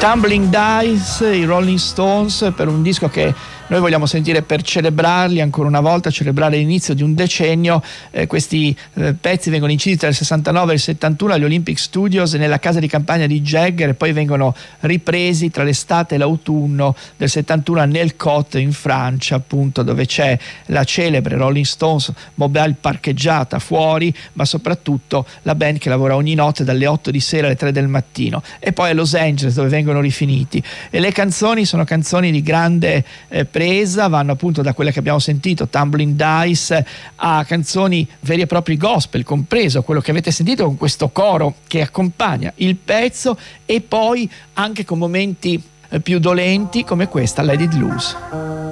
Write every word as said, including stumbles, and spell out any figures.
Tumbling Dice, i Rolling Stones, per un disco che noi vogliamo sentire per celebrarli ancora una volta, celebrare l'inizio di un decennio. Eh, questi eh, pezzi vengono incisi tra il sessantanove e il settantuno agli Olympic Studios nella casa di campagna di Jagger e poi vengono ripresi tra l'estate e l'autunno del settantuno a Nelcot in Francia, appunto, dove c'è la celebre Rolling Stones mobile parcheggiata fuori, ma soprattutto la band che lavora ogni notte dalle otto di sera alle tre del mattino, e poi a Los Angeles dove vengono rifiniti. E le canzoni sono canzoni di grande eh, presa, vanno appunto da quelle che abbiamo sentito, Tumbling Dice, a canzoni veri e propri gospel, compreso quello che avete sentito con questo coro che accompagna il pezzo, e poi anche con momenti eh, più dolenti come questa Let It Loose.